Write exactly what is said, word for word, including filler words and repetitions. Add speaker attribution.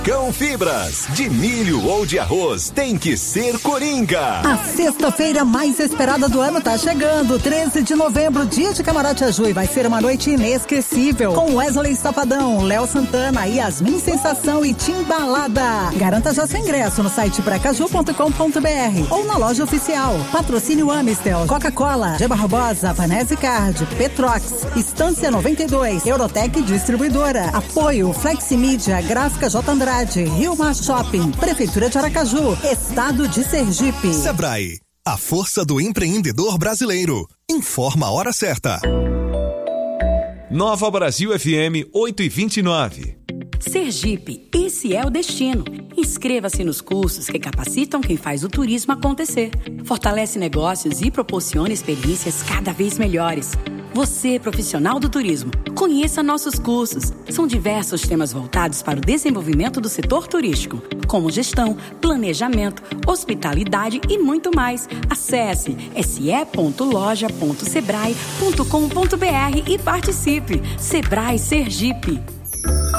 Speaker 1: Cão Fibras, de milho ou de arroz, tem que ser Coringa.
Speaker 2: A sexta-feira mais esperada do ano tá chegando, treze de novembro, dia de Camarote Aju, e vai ser uma noite inesquecível, com Wesley Safadão, Léo Santana, Yasmin Sensação e Timbalada. Garanta já seu ingresso no site bracaju ponto com ponto br ou na loja oficial. Patrocínio Amistel, Coca-Cola, G Barbosa, Vanese Card, Petrox, Estância noventa e dois, Eurotec Distribuidora, Apoio, Fleximídia, Gráfica J. Andrade, Rio Mar Shopping, Prefeitura de Aracaju, Estado de Sergipe.
Speaker 3: Sebrae, a força do empreendedor brasileiro. Informa a hora certa.
Speaker 1: Nova Brasil F M oito e vinte e nove.
Speaker 4: Sergipe, esse é o destino. Inscreva-se nos cursos que capacitam quem faz o turismo acontecer. Fortalece negócios e proporciona experiências cada vez melhores. Você, profissional do turismo, conheça nossos cursos. São diversos temas voltados para o desenvolvimento do setor turístico, como gestão, planejamento, hospitalidade e muito mais. Acesse s e ponto loja ponto sebrae ponto com ponto br e participe. Sebrae Sergipe.